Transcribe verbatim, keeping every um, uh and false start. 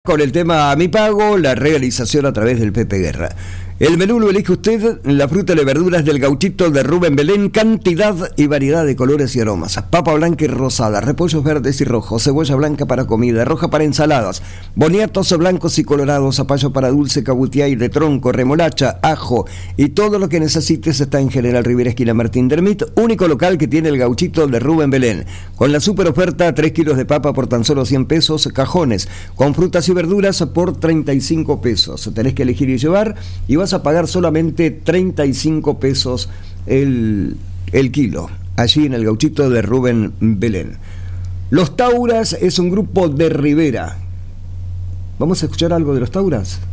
Con el tema Mi Pago, la realización a través del Pepe Guerra. El menú lo elige usted, la fruta y verduras del Gauchito de Rubén Belén, cantidad y variedad de colores y aromas. Papa blanca y rosada, repollos verdes y rojos, cebolla blanca para comida, roja para ensaladas, boniatos blancos y colorados, zapallo para dulce, cabutiá de tronco, remolacha, ajo y todo lo que necesites está en General Rivera, esquina Martín Dermit, único local que tiene el Gauchito de Rubén Belén. Con la super oferta, tres kilos de papa por tan solo cien pesos, cajones con frutas y verduras por treinta y cinco pesos. Tenés que elegir y llevar y vas a pagar solamente treinta y cinco pesos el, el kilo, allí en el Gauchito de Rubén Belén. Los Tauras es un grupo de Rivera. ¿Vamos a escuchar algo de los Tauras?